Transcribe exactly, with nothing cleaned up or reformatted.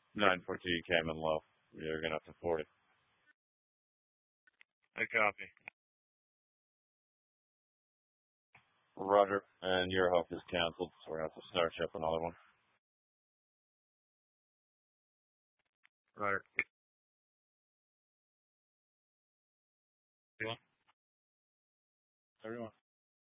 nine four two, you came in low. You're gonna have to forty. I copy. Roger. And your hook is canceled, so we're gonna have to start ship another one. Roger. Everyone.